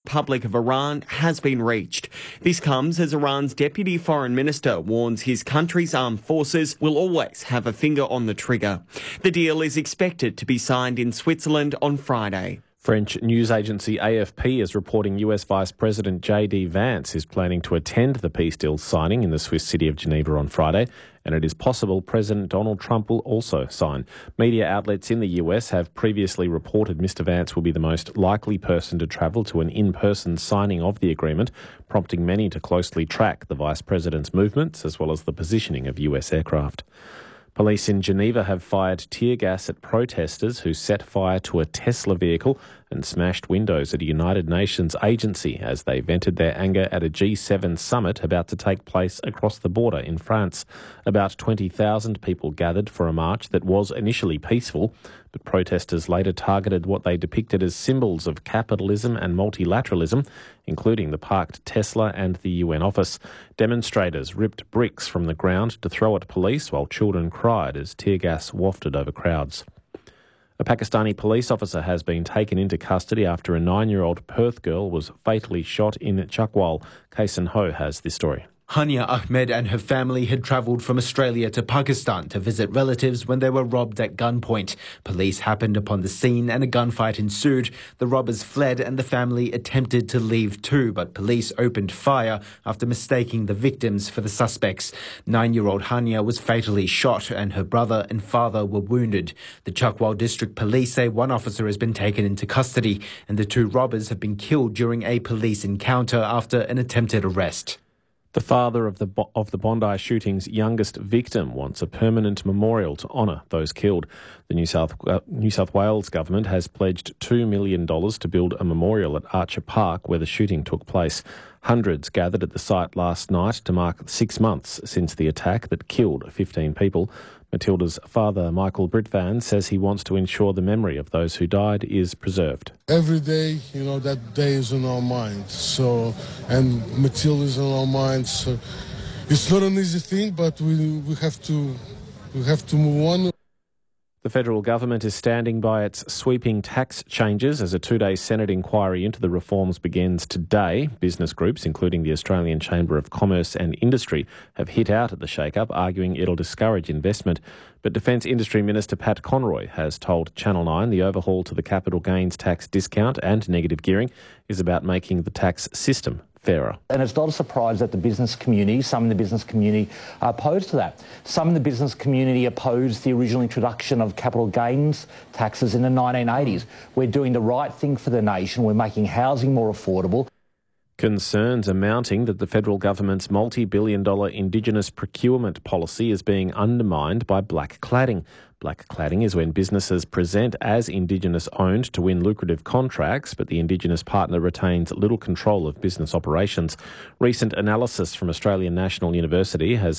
Republic of Iran has been reached. This comes as Iran's Deputy Foreign Minister warns his country's armed forces will always have a finger on the trigger. The deal is expected to be signed in Switzerland on Friday. French news agency AFP is reporting US Vice President J.D. Vance is planning to attend the peace deal signing in the Swiss city of Geneva on Friday, and it is possible President Donald Trump will also sign. Media outlets in the US have previously reported Mr. Vance will be the most likely person to travel to an in-person signing of the agreement, prompting many to closely track the Vice President's movements as well as the positioning of US aircraft. Police in Geneva have fired tear gas at protesters who set fire to a Tesla vehicle and smashed windows at a United Nations agency as they vented their anger at a G7 summit about to take place across the border in France. About 20,000 people gathered for a march that was initially peaceful, but protesters later targeted what they depicted as symbols of capitalism and multilateralism, including the parked Tesla and the UN office. Demonstrators ripped bricks from the ground to throw at police while children cried as tear gas wafted over crowds. A Pakistani police officer has been taken into custody after a 9-year-old Perth girl was fatally shot in Chakwal. Kaysen Ho has this story. Hania Ahmed and her family had travelled from Australia to Pakistan to visit relatives when they were robbed at gunpoint. Police happened upon the scene and a gunfight ensued. The robbers fled and the family attempted to leave too, but police opened fire after mistaking the victims for the suspects. 9-year-old Hania was fatally shot and her brother and father were wounded. The Chakwal District Police say one officer has been taken into custody and the 2 robbers have been killed during a police encounter after an attempted arrest. The father of the Bondi shooting's youngest victim wants a permanent memorial to honour those killed. The New South Wales government has pledged $2 million to build a memorial at Archer Park where the shooting took place. Hundreds gathered at the site last night to mark 6 months since the attack that killed 15 people. Matilda's father, Michael Britvan, says he wants to ensure the memory of those who died is preserved. Every day, that day is in our minds. And Matilda's in our minds. So it's not an easy thing, but we have to move on. The federal government is standing by its sweeping tax changes as a 2-day Senate inquiry into the reforms begins today. Business groups, including the Australian Chamber of Commerce and Industry, have hit out at the shake-up, arguing it'll discourage investment. But Defence Industry Minister Pat Conroy has told Channel 9 the overhaul to the capital gains tax discount and negative gearing is about making the tax system fairer. And it's not a surprise that the business community, some in the business community are opposed to that. Some in the business community opposed the original introduction of capital gains taxes in the 1980s. We're doing the right thing for the nation. We're making housing more affordable. Concerns are mounting that the federal government's multi-billion-dollar Indigenous procurement policy is being undermined by black cladding. Black cladding is when businesses present as Indigenous-owned to win lucrative contracts, but the Indigenous partner retains little control of business operations. Recent analysis from Australian National University has